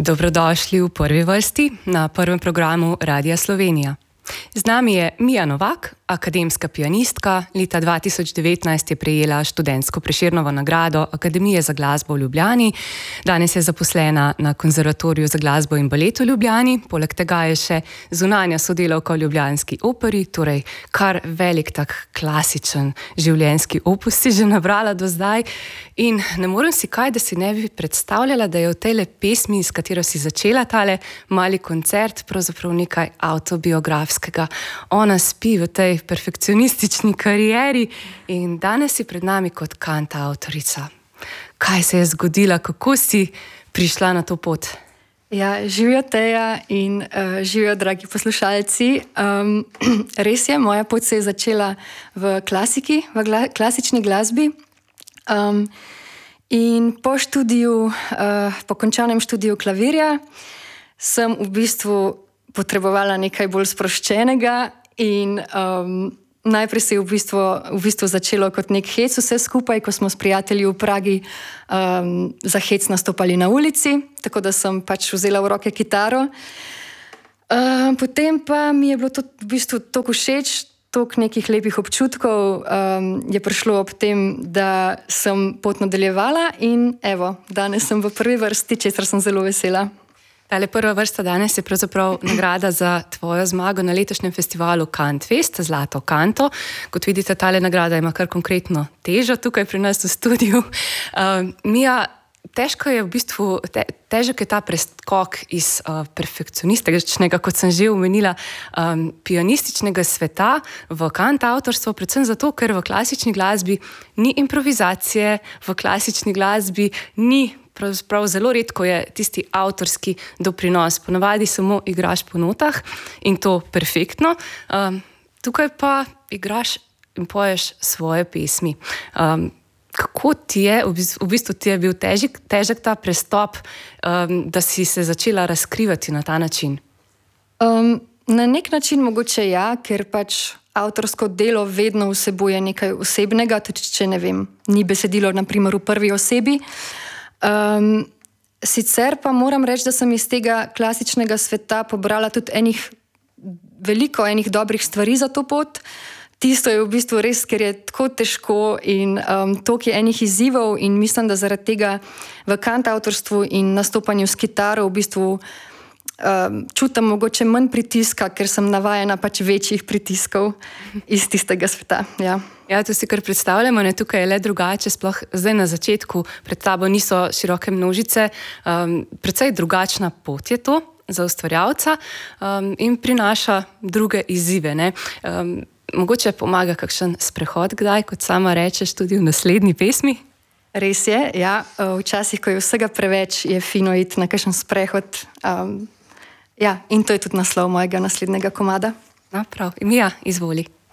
Dobrodošli v prvi vrsti na prvem programu Radia Slovenija. Z nami je Mija Novak, akademska pianistka. Leta 2019 je prejela študentsko Prešernovo nagrado Akademije za glasbo v Ljubljani. Danes je zaposlena na Konzervatoriju za glasbo in balet v Ljubljani. Poleg tega je še zunanja sodelavka v ljubljanski operi, torej kar velik tak klasičen življenjski opus si že nabrala do zdaj. In ne morem si kaj, da si ne bi predstavljala, da je v tejle pesmi, s katero si začela tale mali koncert, pravzaprav nekaj avtobiografskega. Ona spi v tej perfekcionistični karieri in danes si pred nami kot kantavtorica. Kaj se je zgodilo, kako si prišla na to pot? Ja, živijo Teja in živijo dragi poslušalci. Res je, moja pot se je začela v klasiki, v klasični glasbi. In po študiju, po končanem študiju klavirja sem v bistvu potrebovala nekaj bolj sproščenega in najprej se je v bistvu začelo kot nek hec vse skupaj, ko smo s prijatelji v Pragi za hec nastopali na ulici, tako da sem pač vzela v roke kitaro. Potem pa mi je bilo to v bistvu toliko všeč, toliko nekih lepih občutkov je prišlo ob tem, da sem pot nadaljevala in evo, danes sem v prvi vrsti, česar sem zelo vesela. Tale prva vrsta danes je pravzaprav nagrada za tvojo zmago na letošnjem festivalu Kantfest, Zlato kanto. Kot vidite, tale nagrada ima kar konkretno težo tukaj pri nas v studiu. Mija, težko je v bistvu, težek je ta preskok iz perfekcionističnega, kot sem že omenila, pianističnega sveta v kantavtorstvo, predvsem zato, ker v klasični glasbi ni improvizacije, v klasični glasbi ni pravzaprav zelo redko je tisti avtorski doprinos. Ponavadi samo igraš po notah in to perfektno. Tukaj pa igraš in poješ svoje pesmi. Kako ti je, v bistvu ti je bil težek ta prestop, da si se začela razkrivati na ta način? Na nek način mogoče ja, ker pač avtorsko delo vedno vsebuje nekaj osebnega, tudi če ne vem, ni besedilo na primer v prvi osebi. Sicer pa moram reči, da sem iz tega klasičnega sveta pobrala tudi veliko enih dobrih stvari za to pot. Tisto je v bistvu res, ker je tako težko in toliko je enih izzivov in mislim, da zaradi tega v kantavtorstvu in nastopanju s kitaro v bistvu čutim mogoče manj pritiska, ker sem navajena pač večjih pritiskov iz tistega sveta, ja. Ja, to si kar predstavljamo, ne, tukaj je le drugače, sploh zdaj na začetku pred tabo niso široke množice, precej drugačna pot je to za ustvarjalca in prinaša druge izzive, ne. Mogoče pomaga kakšen sprehod kdaj, kot sama rečeš, tudi v naslednji pesmi? Res je, ja, včasih, ko je vsega preveč, je fino iti na kakšen sprehod, ja, in to je tudi naslov mojega naslednjega komada. No, prav, Mija, izvoli.